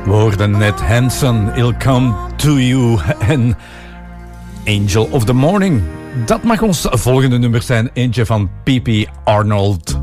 We hoorden net Hanson, I'll Come To You en Angel of the Morning. Dat mag ons volgende nummer zijn, eentje van P.P. Arnold.